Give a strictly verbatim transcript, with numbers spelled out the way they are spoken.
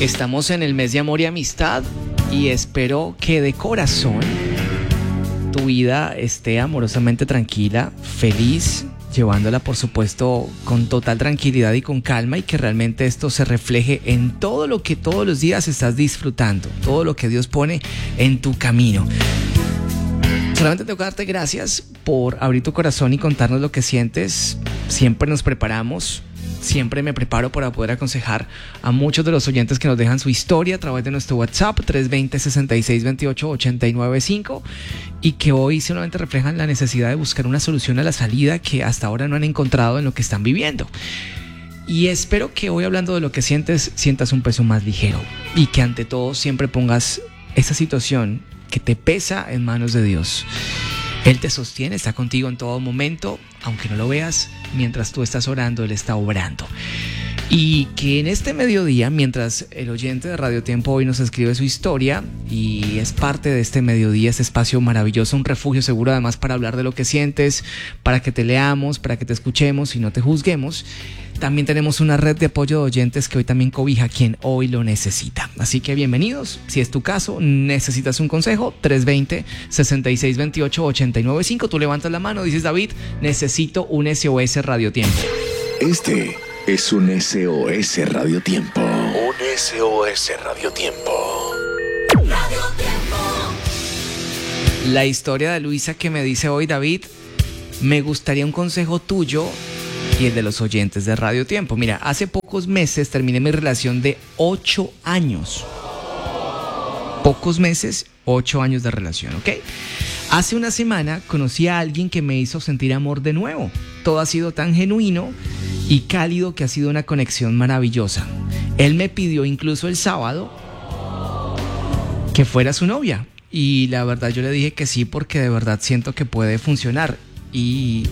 Estamos en el mes de amor y amistad y espero que de corazón tu vida esté amorosamente tranquila, feliz, llevándola por supuesto con total tranquilidad y con calma, y que realmente esto se refleje en todo lo que todos los días estás disfrutando, todo lo que Dios pone en tu camino. Solamente tengo que darte gracias por abrir tu corazón y contarnos lo que sientes. Siempre nos preparamos, siempre me preparo para poder aconsejar a muchos de los oyentes que nos dejan su historia a través de nuestro WhatsApp tres dos cero, seis seis dos ocho, ocho nueve cinco, y que hoy solamente reflejan la necesidad de buscar una solución a la salida que hasta ahora no han encontrado en lo que están viviendo. Y espero que hoy, hablando de lo que sientes, sientas un peso más ligero y que ante todo siempre pongas esa situación que te pesa en manos de Dios. Él te sostiene, está contigo en todo momento, aunque no lo veas, mientras tú estás orando, Él está obrando. Y que en este mediodía, mientras el oyente de Radio Tiempo hoy nos escribe su historia y es parte de este mediodía, este espacio maravilloso, un refugio seguro además para hablar de lo que sientes, para que te leamos, para que te escuchemos y no te juzguemos, también tenemos una red de apoyo de oyentes que hoy también cobija a quien hoy lo necesita. Así que bienvenidos. Si es tu caso, necesitas un consejo, tres dos cero, seis seis dos ocho, ocho nueve cinco. Tú levantas la mano, dices: David, necesito un S O S Radio Tiempo. Este es un S O S Radio Tiempo. Un S O S Radio Tiempo. Radio Tiempo. La historia de Luisa, que me dice hoy: David, me gustaría un consejo tuyo y el de los oyentes de Radio Tiempo. Mira, hace pocos meses terminé mi relación de ocho años. Pocos meses, ocho años de relación, ¿ok? Hace una semana conocí a alguien que me hizo sentir amor de nuevo. Todo ha sido tan genuino y cálido que ha sido una conexión maravillosa. Él me pidió incluso el sábado que fuera su novia. Y la verdad yo le dije que sí, porque de verdad siento que puede funcionar. Y